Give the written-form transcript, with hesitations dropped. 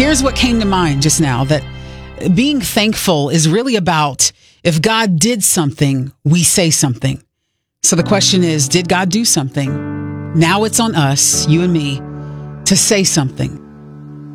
Here's what came to mind just now, that being thankful is really about, if God did something, we say something. So the question is, did God do something? Now it's on us, you and me, to say something.